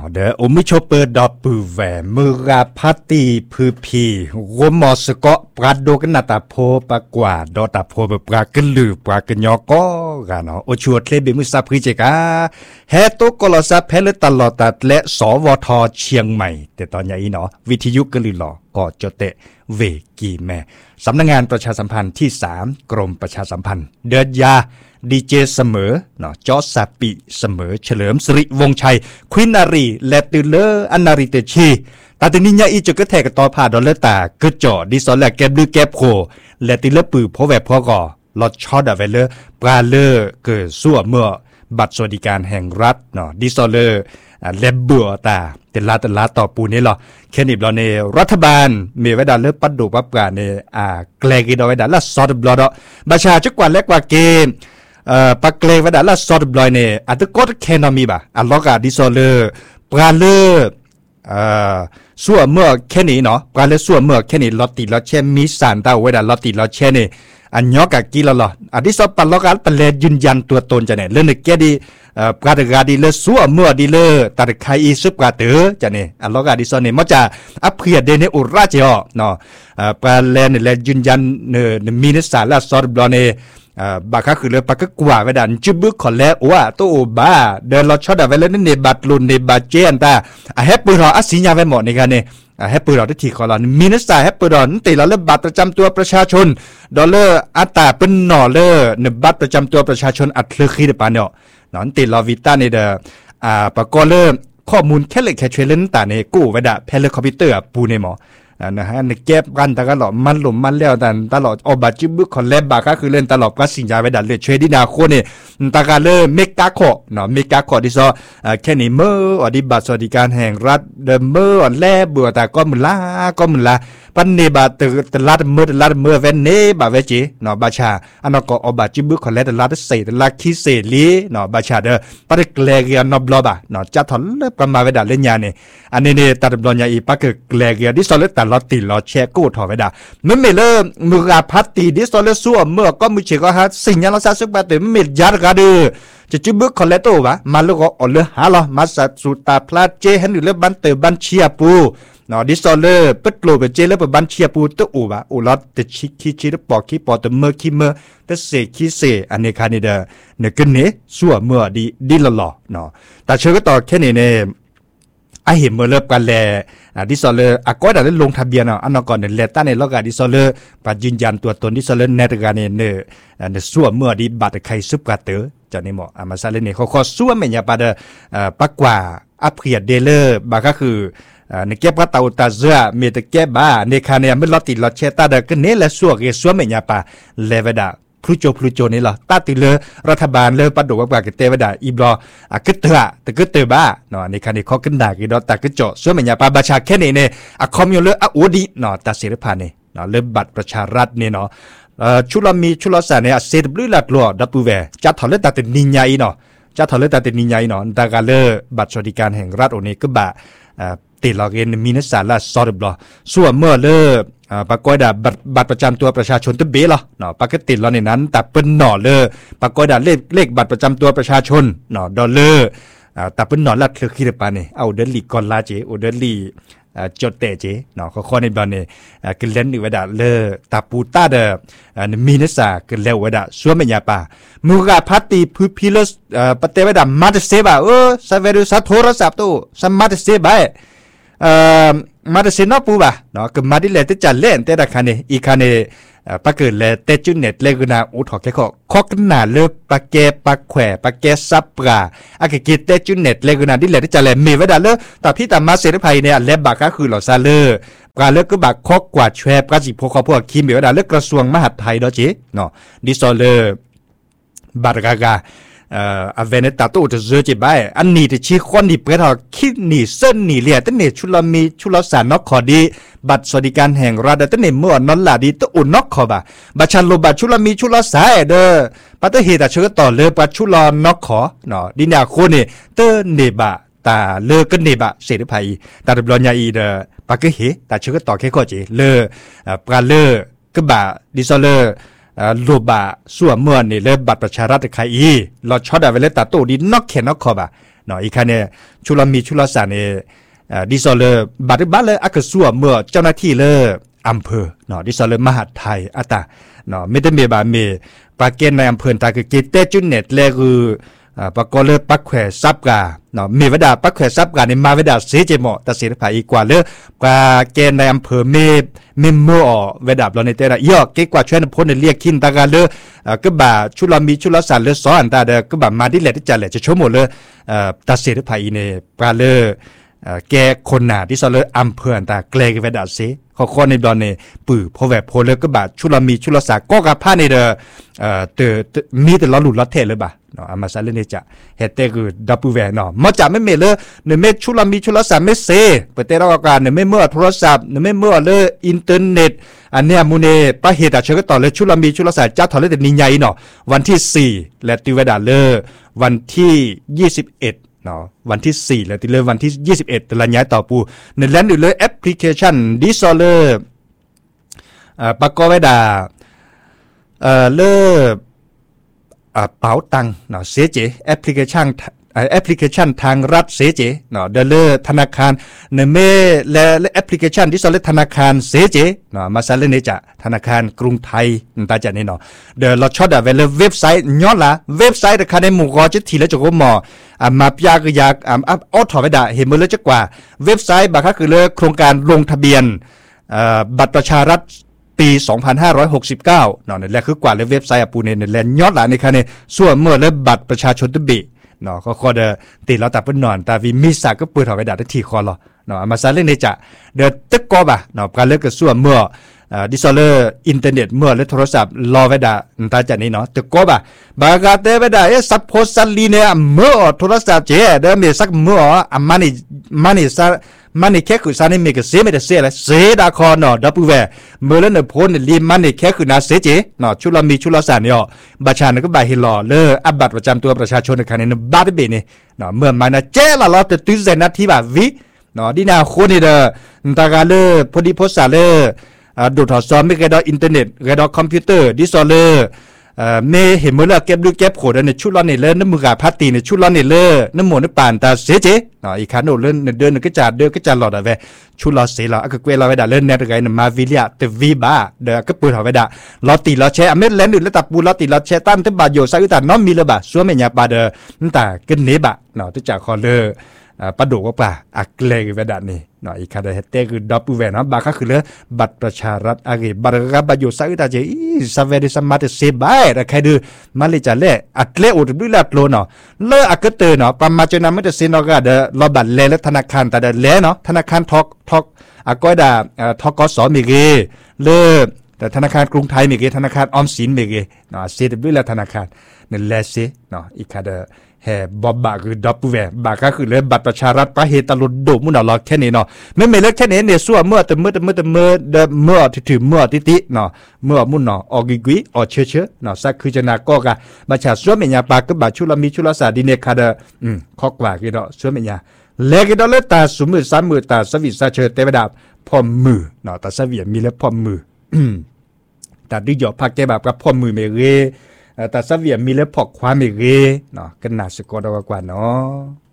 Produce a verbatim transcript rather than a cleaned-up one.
เดอโอมิชเปอร์ดอปือแวมือราพัตตีพือพีวมอสกอปราดโดกันนาตาโพปากว่าดอตาโพเปปรากันลือปรากันยอก็กันเนาะโอชัวเทเลบิมุสาพริเจกาเฮโตกลอซาเพลตลอดตัดและสวทเชียงใหม่แต่ตอนนี้เนาะวิทยุกันลือหลอก็จะเตะเวกีแม่สำนักงานประชาสัมพันธ์ที่สามกรมประชาสัมพันธ์เดินยาดีเจเสมอเนาะจอสาปิเสมอเฉลิมสิริวงชัยควินารีและตือเลออันนาริเตชีตาตินิญาอีจกแทกต่อผ่าดอลเลตากึจ่อดิซอลและแกบลือแกบโคและติเลปือพอแวบพอกอลอดชอดาเวเลปลาเลอเกิดสั่วเมื่อบัตรสวัสดิการแห่งรัฐเนาะดิซอลเลเลเบื่อตาเตลาตลาต่อปูนี่หรอแค่นี้เราในรัฐบาลมีไว้ดาเลือปัดดูปับกาในอ่าแกลกิดเอาไว้ดาละซอดบลอดประชาชนกว่าเล็กกว่าเกมเอ่อปักเกลไว้ดาละซอดบลอยเนี่ยอัตกอดแค่นมีบ่ะอัลล็อกาดิซอลเลปลาเลเอ่อสั่วเมื่อแค่นี้เนาะปลาเลสั่วเมื่อแค่นี้ลอตติลอเชมีสารตาไว้ดาลอตติลอเชนี่อันยอกะกีละลออันที่สอบปัลล็อกาปะเลยืนยันตัวตนจะเนี่ยเรื่องนึกแกดีเอ่อปราดกาดีเลสั่วเมื่อดีเลตัดไคอีซึบกาเตอจะเนี่ยอัลล็อกาดิซอนี่มันจะอัพเพียเดเนอุราเจอเนาะเอ่อปลาเลนี่แลยืนยันเนมีนิสาละซอดบลอเนอ่าบาคาคือเลยปากกว่าเวดันจุบึกขอแล้วว่าตัวบ้าเดินเราชอดาเวลนั่นในบัตรลุนในบัตรเจนตาอ่ะแฮปปี้รออัศญาเวหมดในกันเนี่ยอ่ะแฮปปี้รอที่ที่ขอเรามีนักศึกษาแฮปปี้รอนั่นติเราเลือกบัตรประจำตัวประชาชนดอลเลอร์อัตราเป็นหน่อเลอร์ในบัตรประจำตัวประชาชนอัดเลือกขี้เดปานเนาะนั่นติเราวิต้าในเดออ่าปากกอเลอร์ข้อมูลแค่เล็กแค่ช่วยเล่นแต่ในกู้เวดาเพลคอมพิวเตอร์ปูในหมอนะฮะในแก็บกันตลอดมันหลุมมันแล้วแต่ตลอดอบัตจิบุคอนเล็บบาก็คือเล่นตลอดก็สินใจไปดัดเลยเชดินาโคเนี่ยตากาเลเมกาโคเนาะเมกาโคที่ซอแค่นี้เมื่ออดีบัตรสวัสดิการแห่งรัฐเดิมเมื่อแลเบื่อแต่ก็มึนละก็มึนละปันเนบาตตลาดเมื่อตลาดเมื่อเวนเนบาเวจีเนาะบาชาอันนั้นก็อบัตจิบุคอนเล็บตลาดเศษตลาดคิเศษลีเนาะบาชาเดอปัดเกลเกียนอบลอบะเนาะจัดถอนเล็บประมาณเวดาเล่นยาเนี่ยอันนี้เนี่ยตัดบอลยาอีปักเกลเกียที่ซอเล็แต่ละติลอเชกูถอไว้ดาเมื่อเมเลมือราพัตตีดิสโซเลซัวเมื่อก็มือเชก็ฮะสิ่งยันเราซาสุกแบบเต็มเม็ดยาร์กาดูจะจุบคอลเลโตวะมาลูกก็อเลือหาล้อมาสัตสุตาพลาเจหันหรือเลือบันเตอบันเชียปูเนาะดิสโซเลปิดโลเปเจเลือบันเชียปูตัวอูวะอูลอดแต่ชิคิชิปอกคิปอตัวเมื่อคิเมื่อแต่เสกคิเสอันนี้คานิเดเนกันเนซัวเมื่อดีดีละหล่อเนาะแต่เชื่อก็ต่อแค่นี้เนไอเห็นเมื่อเลิกกันแลดิซอเลอร์อ่ะก็ได้ลงทะเบียนอ่ะอันนั้นก่อนเนี่ยเลต้าในล็อกการดิซอเลอร์ปัจยืนยันตัวตนดิซอเลอร์ในการเนี่ยเนี่ยเนี่ยส่วนเมื่อดีบัตรใครซุปกาเตอร์จะนี่หมออ่ะมาซาเลเนี่ยเขาขอส่วนเมียปาเดออ่าปักกว่าอัพเพียเดเลอร์บางก็คืออ่าในแก้ปะตาอุตาเสือเมตแก้บ้าในคาเนี่ยไม่ลอติลอเชตาเดอก็เนี่ยแหละส่วนเกี่ยวส่วนเมียปาเลเวดาพลุโจพลุโจนี่ล่ะตาติเลรัฐบาลเลปัดดอกว่ากิเตวดาอีบลออะกึเตอะตะกึเตบ้าเนาะในคันนี้เขาขึ้นด่ากิดอตะกึโจส่วนมันยาปาประชาแค่นี้เนี่ยอะคอมมิวเลอะโอดีเนาะตาเสรีพานี่เนาะเริ่มบัตรประชารัฐนี่เนาะเอ่อชุลมีชุลสาเนี่ยเซดบลุลัดลัวดับปูเวจัดถอดเลตาตินิญญาอีเนาะจัดถอดเลตาตินิญญาอีเนาะตากาเลบัตรสวัสดิการแห่งรัฐโอนี้ก็บะเอ่อติลอเกนมีนัสสาละซอดบลอส่วนเมื่อเลอ่าปากกอยดาบัตรบัตรประจำตัวประชาชนตัวเบลอเนาะปากติดเราในนั้นแต่เป็นหน่อเลยปากกอยดาเลขเลขบัตรประจำตัวประชาชนเนาะดอลเลอร์อ่าแต่เป็นหน่อลัดคือคิดปานนี่เอาเดลีก่อนลาเจโอเดลีอ่าจดเตเจเนาะข้อในบอลนี่อ่าคือเล่นอีกว่าดาเลอตาปูตาเดอ่ามีนัสสาคือเลวว่าดาส่วนเมียปามูกาพัตติพุพิลสอ่าปเตว่าดามาเตเซบาเออซาเวรุซาโทรศัพท์ตู้ซามาเตเซบาเอ่อมาได้เสนอปูบ่ะเนาะก็มาดิเลตจัดเล่นแต่ละคันนี่อีคันนี่ปะเกิดแลเตจุเน็ตเลกุนาอุทอแค่ข้อข้อกันหน้าเลิกปะแกปะแขวปะแกซับปราอะกะกิเตจุเน็ตเลกุนาดิเลตจัดแลมีไว้ดาเลต่อพี่ตามมาเสรีภัยเนี่ยแลบักก็คือหลอซาเลอปราเลิกก็บักคอกกว่าแชร์ปราสิพวกเขาพวกคิมมีไว้ดาเลกระทรวงมหาดไทยดอจิเนาะดิซอเลบัตรกากาเอ่ออเวเนตาโตจะเจอจิบายอันนี้ที่ชี้คนที่เปิดหอคิดนี่เส้นนี่เลียตั้งเนี่ยชุลมีชุลสารนกขอดีบัตรสวัสดิการแห่งรัฐตั้งเนี่ยเมื่อนอนหลาดีตะอุ่นนกขอบ่าบัตรชันโลบัตรชุลมีชุลสายเด้อปัตตาเหตุเชื่อต่อเลยบัตรชุลนกขอเนาะดินยาโคเนี่ยเตอเนบะตาเลอกันเนบะเสรีภัยตาดบลอนยาอีเด้อปากก็เหตาเชื่อต่อแค่ข้อจีเลอปลาเลอกะบะดิซอเลอรูบะส่วนเมื่อนี่เลยบัตรประชารัฐใครอีเราชอดเอาไว้เลยตัดตู้ดีนอกเข็นนอกขอบะเนาะอีกคันเนี่ยชุลมีชุลสารเนี่ยดิซอเลบัดบัดเลยอักษัวเมื่อเจ้าหน้าที่เลยอำเภอเนาะดิซอเลมหาไทยอะตาเนาะไม่ได้มีบามีปากเกณฑ์ในอำเภอตาคือเกตเตจุนเน็ตเลยคือปากกอเลปักแขวซับกาเนาะมีเวดาปักแขวซับกาในมาเวดาเสเจหมอตัดสินภายอีกกว่าเลยปากเกณฑ์ในอำเภอเมเมมเมอเวดาเราในเตระยอเกกว่าช่วยพ้นในเรียกขินตากาเลยก็บ่าชุลมีชุลสารเลยสอนตาเดก็บ่ามาดิแหละที่จะแหละจะชั่วโมงเลยตัดสินภายในปลาเลยแกคนหนาที่สอนเลยอำเภอตาเกลกเวดาเสขอข้อในดอนเนี่ยปื้อพอแวบพอเลยก็บ่าชุลมีชุลสารก็กับผ้าในเดอเอ่อเตอมีแต่ล้อหลุดล้อเทเลยบ่าเนาะอามาซาเลเนจะเฮเตคือดับเบิลแวเนาะมาจากไม่เมเลยเนเมชุลมีชุลสารไม่เซเปิดเตระการเนเมเมื่อโทรศัพท์เนเมเมื่อเลยอินเทอร์เน็ตอันเนี้ยมูเน่ปะเหตุเชิงก็ต่อเลยชุลมีชุลสารจ้าถอดเลยแต่นิยายเนาะวันที่สี่และติเวดาเลอวันที่ยี่สิบเอ็ดเนาะวันที่สี่และติเลยวันที่ยี่สิบเอ็ดแต่ละย้ายต่อปูในแลนด์เลยแอปพลิเคชันดิซอเลอร์เอ่อปะกอเวดาเอ่อเลอเป๋าตังเนาะเสเจแอปพลิเคชันแอปพลิเคชันทางรัฐเสเจเนาะเดลเลอร์ธนาคารเนเมและแอปพลิเคชันที่สอนเลธนาคารเสเจเนาะมาซาเลเนจะธนาคารกรุงไทยตาจันนี่เนาะเดลเราชอบแบบเว็บไซต์ย้อนละเว็บไซต์ราคาในหมู่กอจะทีแล้วจะก็หมออ่ามาพยากยากอ่าออถอไปได้เห็นมือเลยจะกว่าเว็บไซต์บางครั้งคือเลยโครงการลงทะเบียนอ่าบัตรประชารัฐปีสองพันห้าร้อยหกสิบเก้าเนาะนั่นแหละคือกว่าเลยเว็บไซต์ปูเนนแลนย้อนหลังในคันนี้ส่วนเมื่อเลยบัตรประชาชนตบิเนาะก็ขอเดติแล้วแต่เพิ่นนอนแต่วิมีสักก็เปิดเอาไว้ได้ที่คอรอเนาะมาซาเล่นในจะเดตึกกอบะเนาะการเลิกกับส่วนเมื่ออ่าดิซอเลอร์อินเทอร์เน็ตเมื่อและโทรศัพท์รอไว้ได้ตาจันนี้เนาะตึกกอบะบากาเตไว้ได้เอซัพโพสัลลีเนี่ยเมื่อโทรศัพท์เจเดมีสักเมื่ออ่ะมันนี่มันนี่ซะมันนี่แค่คือซานี่มีก็เสียไม่ได้เสียเลยเสียดาคอเนาะดับเบิลแวเมื่อแล้วเนี่ยพ้นลีมันนี่แค่คือนาเสียเจเนาะชุลมีชุลสารเนี่ยบัญชาเนี่ยก็ใบให้รอเลยอัปบัตรประจำตัวประชาชนในคันนี้บัตรเบนี่เนาะเมื่อมันนะเจละเราจะตื้อเซนนาทีแบบวิเนาะดีนาคนนี่เด้อตากาเลยพอดีโพสต์เลยอ่าดูถอดซ้อมไม่เกี่ยวกับอินเทอร์เน็ตเกี่ยวกับคอมพิวเตอร์ดิซอเลยเอ่อเมเห็นเมื่อละเก็บดูเก็บโขดในชุดล้อนี่เลยน้ำมือกาพัดตีในชุดล้อนี่เลยน้ำหมูน้ำป่านตาเสียเจเนาะอีกคันโดเล่นเดินก็จัดเดินก็จัดหลอดอะไรชุดล้อเสียแล้วก็เกวเราไปด่าเล่นเน็ตไงเนี่ยมาวิเลียแต่วีบ้าเดี๋ยวก็ปืนเอาไปด่าล้อตีล้อแช่อเมริกาอื่นแล้วตับปูล้อตีล้อแช่ตั้มที่บาดโยซาอุตาน้องมีเลยบ่าส่วนเมียบาเดอนั่นแต่ก็เนบะเนาะที่จากคอเลอปะดูว่าป่าอักเลกเวดานี่เนาะอีกคันเดเตคือดับปูเวนะบาก็คือเลยบัตรประชารัฐอะไรบัตรกับบาดโยซาอุตาเจอีสเวดิสมาเตเซบายแต่ใครดูมาเลยจะเล่อักเลอุดดูแลโลเนาะเลออักเตอเนาะประมาณจะนำไม่ได้เซนอก็เดรอบัตรเลและธนาคารแต่เดเลเนาะธนาคารทอกทอกอักก็ได้ทอกสมีเกเลอแต่ธนาคารกรุงไทยมีเกธนาคารออมสินมีเกเนาะเซดดูแลธนาคารนั่นแหละสิเนาะอีกคันเดแห่บอบบาคือดับแหวนบาก็คือเลยบัตรประชารัฐประเหตุตลุดดุมุ่นเอาแค่นี้เนาะไม่ไม่เล็กแค่นี้เนี่ยส่วนเมื่อแต่เมื่อแต่เมื่อแต่เมื่อเดเมื่อที่ถือเมื่อติติเนาะเมื่อมุ่นเนาะออกิกุยออเชเชเนาะสักคือจะนาก็กะมาชาส่วนเมียปากก็บาชุลมีชุลสาดิเนคาเดอืมข้อกว่ากี่เนาะส่วนเมียเล็กดอลเลตาสมือสามมือตาสวิสาเชเตวดาพอมือเนาะตาสวิมีแล้วพอมืออืมแต่ดิยอพักแกแบบกับพอมือเมเรแต่สเวียมีเล็บพอกความเมเรเนาะกันหนาสกอดกว่าเนาะ